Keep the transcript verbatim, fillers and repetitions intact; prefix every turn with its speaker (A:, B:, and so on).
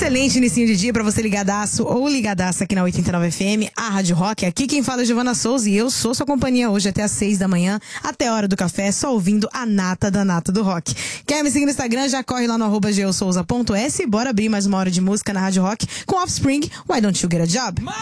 A: excelente inicinho de dia pra você ligadaço ou ligadaça aqui na oitenta e nove F M, a Rádio Rock. Aqui quem fala é Giovana Souza e eu sou sua companhia hoje até às seis da manhã, até a hora do café, só ouvindo a nata da nata do rock. Quer me seguir no Instagram? Já corre lá no arroba geosouza ponto s e bora abrir mais uma hora de música na Rádio Rock com Offspring, Why Don't You Get a Job?